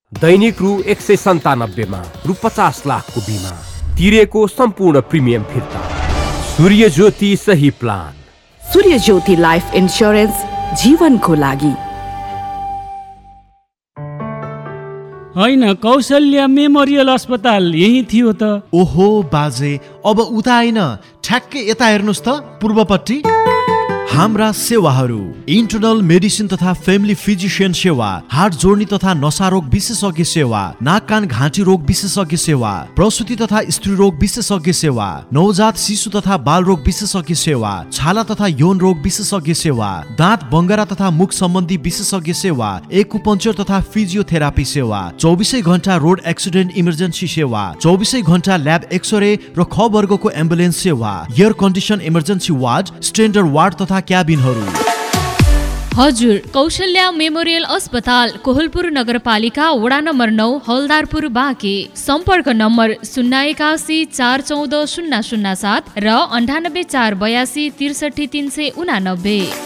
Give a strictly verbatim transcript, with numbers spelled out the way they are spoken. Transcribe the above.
दैनिक रु एक सय सन्तानब्बेमा रु पचास लाखको बिमा तिरेको सम्पूर्ण प्रिमियम फिर्ता। सूर्य ज्योति सही प्लान। सूर्य ज्योति लाइफ इन्स्योरेन्स, जीवनको लागि। होइन, कौशल्या मेमोरियल अस्पताल यही थियो त। ओहो बाजे, अब उता आइन, ठ्याक्कै यता हेर्नुहोस् त, पूर्वपट्टि। हाम्रा सेवाहरू: इन्टर्नल मेडिसिन तथा फ्यामिली फिजिसियन सेवा, हार्ट जोड्ने तथा नसा रोग विशेषज्ञ सेवा, नाक कान घाँटी रोग विशेषज्ञ सेवा, प्रसुति तथा स्त्री रोग विशेषज्ञ सेवा, नवजात शिशु तथा बाल रोग विशेषज्ञ सेवा, छाला तथा यौन रोग विशेषज्ञ सेवा, दाँत बङ्गरा तथा मुख सम्बन्धी विशेषज्ञ सेवा, एक्युपङ्क्चर तथा फिजियोथेरापी सेवा, चौबिसै घण्टा रोड एक्सिडेन्ट इमर्जेन्सी सेवा, चौबिसै घण्टा ल्याब एक्सरे र ख वर्गको एम्बुलेन्स सेवा, air condition emergency ward, standard ward तथा क्याबिनहरू। हजुर, कौशल्या मेमोरियल अस्पताल, कोहलपुर नगरपालिका, वडा नम्बर नौ, हलदारपुर, बाँके। सम्पर्क नम्बर शून्य एकासी चार चौध शून्य शून्य सात र अन्ठानब्बे चार बयासी त्रिसठी तिन सय उनानब्बे।